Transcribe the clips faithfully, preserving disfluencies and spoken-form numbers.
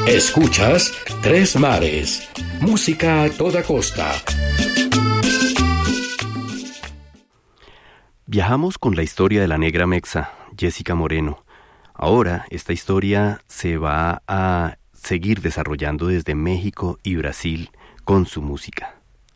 Escuchas Tres Mares, música a toda costa. Viajamos con la historia de la negra mexa, Jessica Moreno. Ahora esta historia se va a seguir desarrollando desde México y Brasil con su música.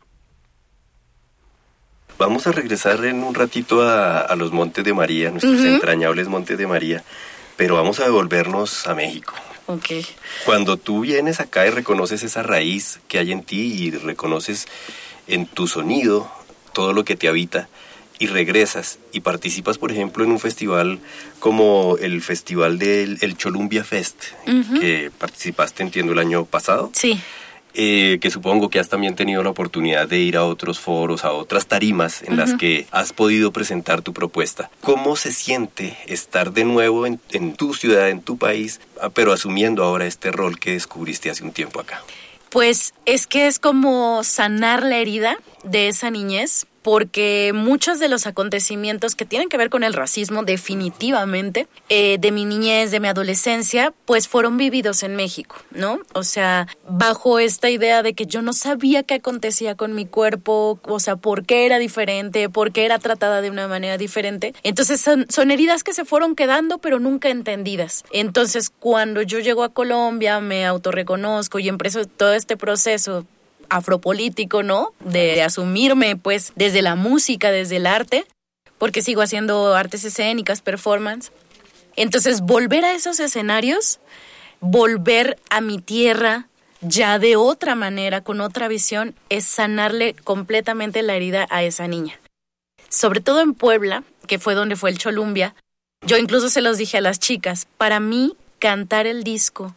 Vamos a regresar en un ratito a, a los Montes de María, nuestros uh-huh. entrañables Montes de María, pero vamos a devolvernos a México. Okay. Cuando tú vienes acá y reconoces esa raíz que hay en ti y reconoces en tu sonido todo lo que te habita y regresas y participas, por ejemplo, en un festival como el festival del el Cholumbia Fest, uh-huh. que participaste, entiendo, el año pasado. Sí. Eh, que supongo que has también tenido la oportunidad de ir a otros foros, a otras tarimas en uh-huh. las que has podido presentar tu propuesta. ¿Cómo se siente estar de nuevo en, en tu ciudad, en tu país, pero asumiendo ahora este rol que descubriste hace un tiempo acá? Pues es que es como sanar la herida de esa niñez, porque muchos de los acontecimientos que tienen que ver con el racismo, definitivamente, eh, de mi niñez, de mi adolescencia, pues fueron vividos en México, ¿no? O sea, bajo esta idea de que yo no sabía qué acontecía con mi cuerpo, o sea, por qué era diferente, por qué era tratada de una manera diferente. Entonces son, son heridas que se fueron quedando, pero nunca entendidas. Entonces, cuando yo llego a Colombia, me autorreconozco y empiezo todo este proceso afropolítico, ¿no? De, de asumirme, pues, desde la música, desde el arte, porque sigo haciendo artes escénicas, performance. Entonces, volver a esos escenarios, volver a mi tierra ya de otra manera, con otra visión, es sanarle completamente la herida a esa niña. Sobre todo en Puebla, que fue donde fue el Cholumbia, yo incluso se los dije a las chicas, para mí, cantar el disco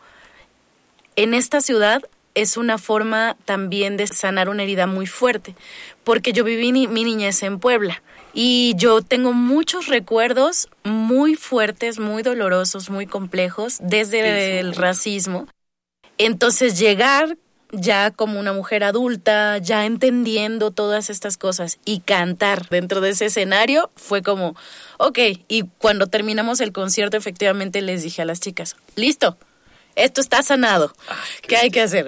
en esta ciudad es una forma también de sanar una herida muy fuerte, porque yo viví ni, mi niñez en Puebla y yo tengo muchos recuerdos muy fuertes, muy dolorosos, muy complejos desde el racismo. Entonces llegar ya como una mujer adulta, ya entendiendo todas estas cosas y cantar dentro de ese escenario fue como, ok, y cuando terminamos el concierto efectivamente les dije a las chicas, listo, esto está sanado. Ay, ¿qué, ¿Qué hay que hacer?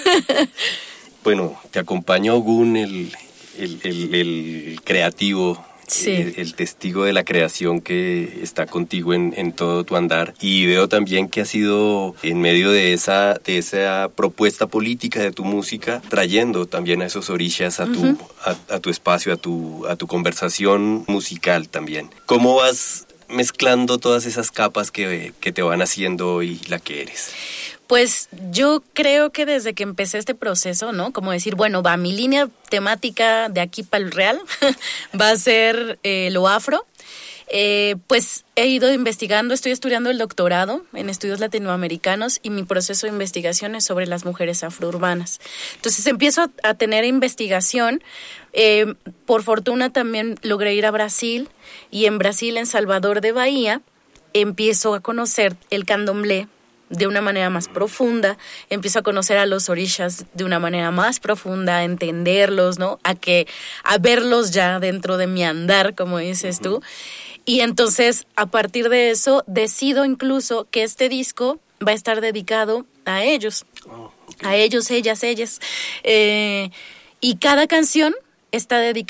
Bueno, te acompaña Ogún, el, el, el, el creativo, sí. el, el testigo de la creación que está contigo en, en todo tu andar. Y veo también que has sido en medio de esa, de esa propuesta política de tu música, trayendo también a esos orillas a tu, uh-huh. a, a tu espacio, a tu, a tu conversación musical también. ¿Cómo vas mezclando todas esas capas que, que te van haciendo hoy la que eres? Pues yo creo que desde que empecé este proceso, ¿no? Como decir, bueno, va, mi línea temática de aquí para el real va a ser eh, lo afro. Eh, pues he ido investigando, estoy estudiando el doctorado en estudios latinoamericanos y mi proceso de investigación es sobre las mujeres afrourbanas. Entonces empiezo a, a tener investigación. Eh, por fortuna también logré ir a Brasil y en Brasil, en Salvador de Bahía, empiezo a conocer el candomblé de una manera más profunda, empiezo a conocer a los orishas de una manera más profunda, a entenderlos, ¿no? A que, a verlos ya dentro de mi andar, como dices uh-huh. tú. Y entonces, a partir de eso, decido incluso que este disco va a estar dedicado a ellos, oh, okay. a ellos, ellas, ellas. Eh, y cada canción está dedicada